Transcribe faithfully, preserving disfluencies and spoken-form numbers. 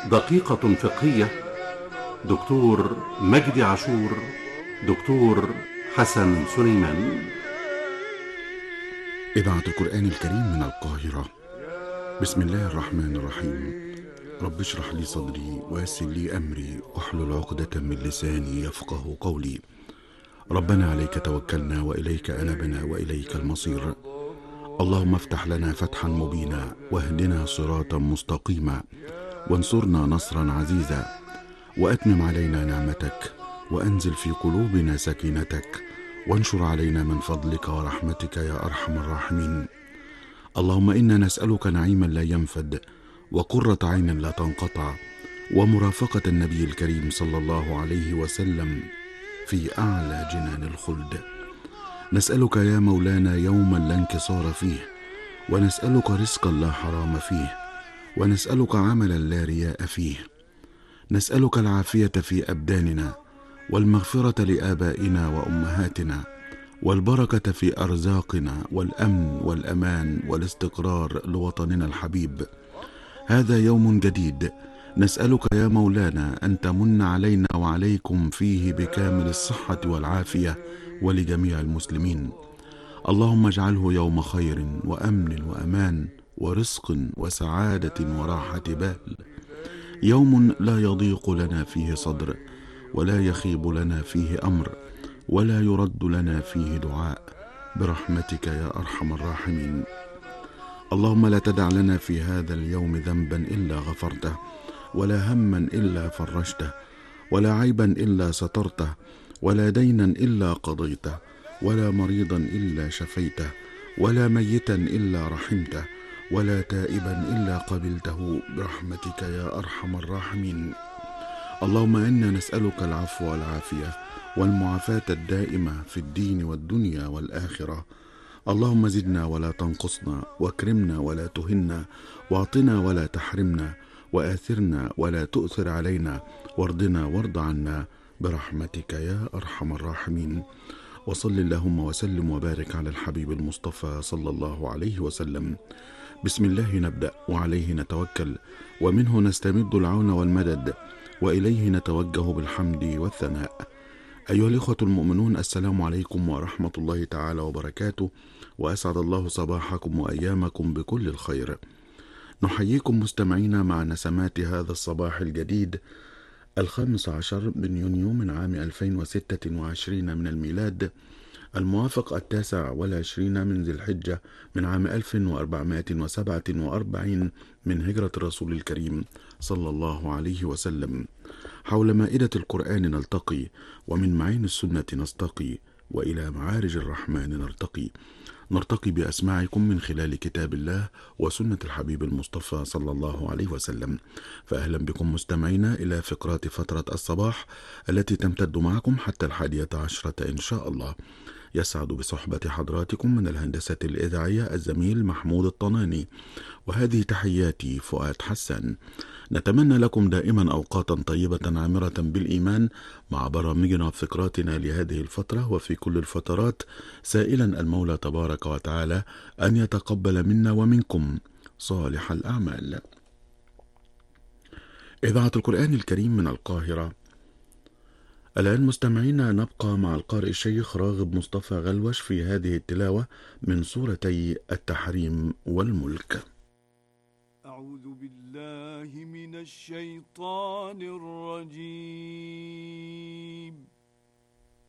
دقيقة فقهية. دكتور مجدي عاشور، دكتور حسن سليمان. إذاعة القرآن الكريم من القاهرة. بسم الله الرحمن الرحيم. رب اشرح لي صدري ويسر لي أمري واحلل عقدة من لساني يفقه قولي. ربنا عليك توكلنا وإليك أنبنا وإليك المصير. اللهم افتح لنا فتحا مبينا واهدنا صراطا مستقيما وانصرنا نصرا عزيزا وأتمم علينا نعمتك وأنزل في قلوبنا سكينتك وانشر علينا من فضلك ورحمتك يا أرحم الراحمين. اللهم إنا نسألك نعيما لا ينفد وقرة عين لا تنقطع ومرافقة النبي الكريم صلى الله عليه وسلم في أعلى جنان الخلد. نسألك يا مولانا يوما لا انكسار فيه، ونسألك رزقا لا حرام فيه، ونسألك عملا لا رياء فيه. نسألك العافية في أبداننا والمغفرة لآبائنا وأمهاتنا والبركة في أرزاقنا والأمن والأمان والاستقرار لوطننا الحبيب. هذا يوم جديد نسألك يا مولانا أن تمن علينا وعليكم فيه بكامل الصحة والعافية ولجميع المسلمين. اللهم اجعله يوم خير وأمن وأمان ورزق وسعادة وراحة بال، يوم لا يضيق لنا فيه صدر ولا يخيب لنا فيه أمر ولا يرد لنا فيه دعاء، برحمتك يا أرحم الراحمين. اللهم لا تدع لنا في هذا اليوم ذنبا إلا غفرته، ولا هما إلا فرجته، ولا عيبا إلا سترته، ولا دينا إلا قضيته، ولا مريضا إلا شفيته، ولا ميتا إلا رحمته، ولا تائبا إلا قبلته، برحمتك يا أرحم الراحمين. اللهم إنا نسألك العفو والعافية والمعافاة الدائمة في الدين والدنيا والآخرة. اللهم زدنا ولا تنقصنا، واكرمنا ولا تهنا، واعطنا ولا تحرمنا، وآثرنا ولا تؤثر علينا، وارضنا وارض عنا، برحمتك يا أرحم الراحمين. وصل اللهم وسلم وبارك على الحبيب المصطفى صلى الله عليه وسلم. بسم الله نبدأ وعليه نتوكل ومنه نستمد العون والمدد وإليه نتوجه بالحمد والثناء. أيها الإخوة المؤمنون، السلام عليكم ورحمة الله تعالى وبركاته، وأسعد الله صباحكم وأيامكم بكل الخير. نحييكم مستمعين مع نسمات هذا الصباح الجديد الخامس عشر من يونيو من عام ألفين وستة وعشرين من الميلاد، الموافق التاسع والعشرين من ذي الحجة من عام ألف وأربعمائة وسبعة وأربعين من هجرة الرسول الكريم صلى الله عليه وسلم. حول مائدة القرآن نلتقي، ومن معين السنة نستقي، وإلى معارج الرحمن نرتقي. نرتقي بأسماعكم من خلال كتاب الله وسنة الحبيب المصطفى صلى الله عليه وسلم. فأهلا بكم مستمعينا إلى فقرات فترة الصباح التي تمتد معكم حتى الحادية عشرة إن شاء الله. يسعد بصحبة حضراتكم من الهندسة الإذاعية الزميل محمود الطناني، وهذه تحياتي فؤاد حسن. نتمنى لكم دائما أوقاتا طيبة عامرة بالإيمان مع برامجنا وفقراتنا لهذه الفترة وفي كل الفترات، سائلا المولى تبارك وتعالى أن يتقبل منا ومنكم صالح الأعمال. إذاعة القرآن الكريم من القاهرة. الآن مستمعينا نبقى مع القارئ الشيخ راغب مصطفى غلوش في هذه التلاوة من سورتي التحريم والملك. أعوذ بالله من الشيطان الرجيم.